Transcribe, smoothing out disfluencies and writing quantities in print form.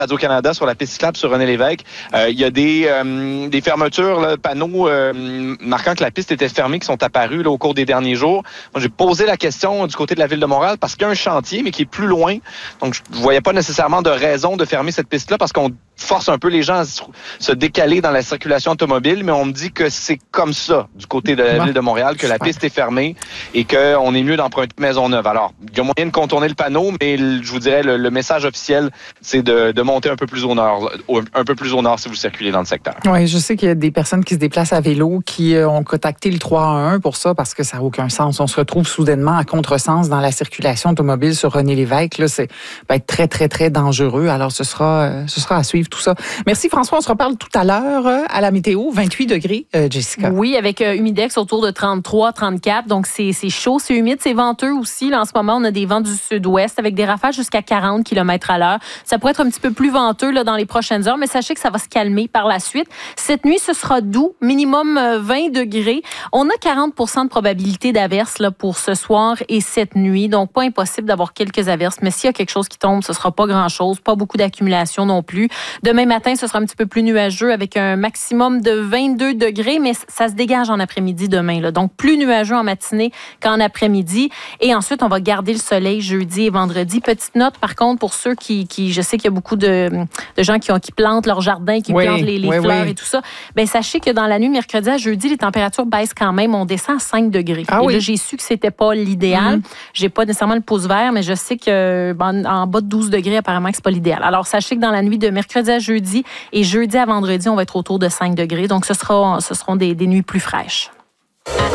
Radio-Canada sur la piste cyclable sur René Lévesque. Il y a des fermetures, là, panneaux marquant que la piste était fermée qui sont apparus là, au cours des derniers jours. Moi, j'ai posé la question du côté de la Ville de Montréal parce qu'il y a un chantier, mais qui est plus loin. Donc, je ne voyais pas nécessairement de raison de fermer cette piste-là parce qu'on force un peu les gens à se décaler dans la circulation automobile, mais on me dit que c'est comme ça du côté de la Ville de Montréal, que la piste est fermée et qu'on est mieux d'emprunter Maisonneuve. Alors, il y a moyen de contourner le panneau, mais je vous dirais, le message officiel, c'est de monter un peu plus au nord si vous circulez dans le secteur. Oui, je sais qu'il y a des personnes qui se déplacent à vélo qui ont contacté le 311 pour ça parce que ça n'a aucun sens. On se retrouve soudainement à contresens dans la circulation automobile sur René Lévesque. Là, ça va être très, très, très dangereux. Alors, ce sera à suivre tout ça. Merci François, on se reparle tout à l'heure à la météo. 28 degrés, Jessica. Oui, avec humidex autour de 33, 34. Donc, c'est chaud, c'est humide, c'est venteux aussi. Là, en ce moment, on a des vents du sud-ouest avec des rafales jusqu'à 40 km/h. Ça pourrait être un petit peu plus venteux là, dans les prochaines heures, mais sachez que ça va se calmer par la suite. Cette nuit, ce sera doux, minimum 20 degrés. On a 40 % de probabilité d'averses là, pour ce soir et cette nuit. Donc, pas impossible d'avoir quelques averses, mais s'il y a quelque chose qui tombe, ce sera pas grand-chose. Pas beaucoup d'accumulation non plus. Demain matin, ce sera un petit peu plus nuageux avec un maximum de 22 degrés, mais ça se dégage en après-midi demain. Là. Donc, plus nuageux en matinée qu'en après-midi. Et ensuite, on va garder le soleil jeudi et vendredi. Petite note, par contre, pour ceux qui je sais qu'il y a beaucoup de gens qui plantent leur jardin, qui plantent les fleurs et tout ça. Bien, sachez que dans la nuit de mercredi à jeudi, les températures baissent quand même. On descend à 5 degrés. Et là, j'ai su que c'était pas l'idéal. J'ai pas nécessairement le pouce vert, mais je sais que en bas de 12 degrés, apparemment, que c'est pas l'idéal. Alors, sachez que dans la nuit de mercredi à jeudi et jeudi à vendredi, on va être autour de 5 degrés. Donc, ce seront des nuits plus fraîches.